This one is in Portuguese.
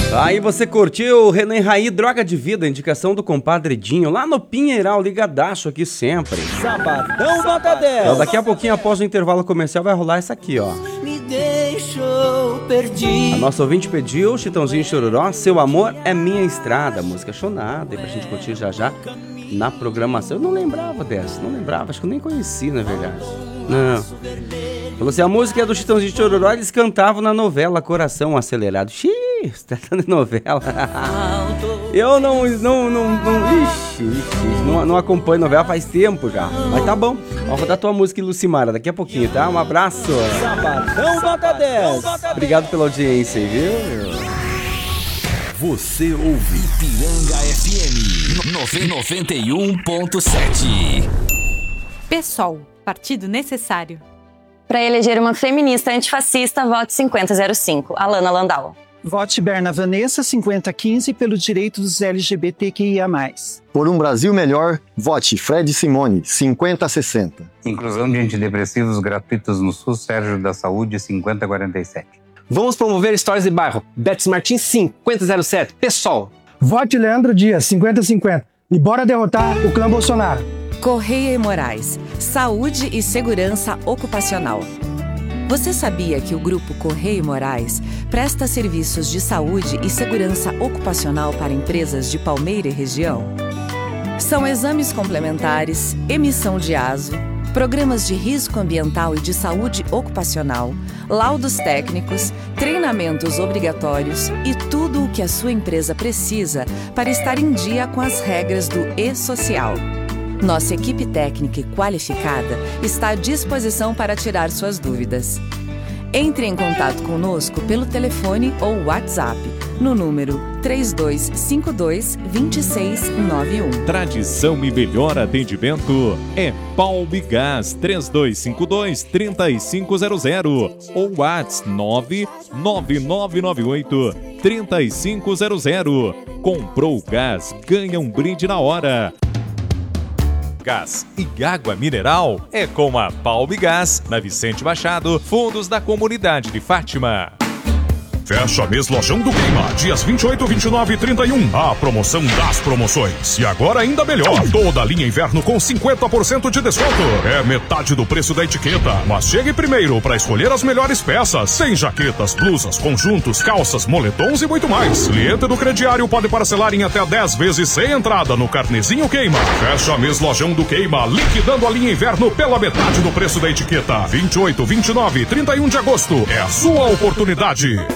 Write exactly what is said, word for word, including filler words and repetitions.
Aí você curtiu Renan Raí, Droga de Vida, indicação do compadre Dinho, lá no Pinheiral, ligadaço aqui sempre. Sabadão nota dez. Então daqui a pouquinho, após o intervalo comercial, vai rolar essa aqui, ó. Me deixou perdido. A nossa ouvinte pediu, Chitãozinho Chororó, Seu Amor é Minha Estrada, música chonada, aí pra gente curtir já já na programação. Eu não lembrava dessa, não lembrava, acho que eu nem conheci, na verdade. Não. Falou assim, a música é do Chitãozinho Chororó, eles cantavam na novela Coração Acelerado. Xiii, você tá dando novela. Eu não, não, não, não, ixi, ixi, não, não acompanho novela faz tempo já. Mas tá bom, vamos rodar tua música, Lucimara, daqui a pouquinho, tá? Um abraço. Sabadão nota dez. Obrigado pela audiência, viu? Você ouve Ipiranga F M noventa e um ponto sete. PSOL, Partido Necessário. Para eleger uma feminista antifascista, vote cinquenta zero cinco, Alana Landau. Vote Berna Vanessa cinquenta quinze pelo direito dos L G B T Q I A mais. Por um Brasil melhor, vote Fred Simone cinquenta sessenta. Inclusão de antidepressivos gratuitos no SUS, Sérgio da Saúde cinquenta quarenta e sete. Vamos promover histórias de bairro, Betis Martins cinquenta zero sete, PSOL. Vote Leandro Dias cinquenta cinquenta e bora derrotar o clã Bolsonaro. Correia e Moraes, Saúde e Segurança Ocupacional. Você sabia que o Grupo Correia e Moraes presta serviços de saúde e segurança ocupacional para empresas de Palmeira e região? São exames complementares, emissão de aso, programas de risco ambiental e de saúde ocupacional, laudos técnicos, treinamentos obrigatórios e tudo o que a sua empresa precisa para estar em dia com as regras do E-Social. Nossa equipe técnica e qualificada está à disposição para tirar suas dúvidas. Entre em contato conosco pelo telefone ou WhatsApp no número três dois cinco dois, dois seis nove um. Tradição e melhor atendimento é Palmigás três dois cinco dois, três cinco zero zero ou WhatsApp nove nove nove nove oito, três cinco zero zero. Comprou gás, ganha um brinde na hora. Gás e água mineral é com a Palmigás, na Vicente Machado, fundos da comunidade de Fátima. Fecha mês Lojão do Queima, dias vinte e oito, vinte e nove e trinta e um. A promoção das promoções. E agora ainda melhor. Toda a linha inverno com cinquenta por cento de desconto. É metade do preço da etiqueta. Mas chegue primeiro para escolher as melhores peças. Tem jaquetas, blusas, conjuntos, calças, moletons e muito mais. Cliente do crediário pode parcelar em até dez vezes sem entrada no Carnezinho Queima. Fecha mês Lojão do Queima, liquidando a linha inverno pela metade do preço da etiqueta. vinte e oito, vinte e nove e trinta e um de agosto. É a sua oportunidade.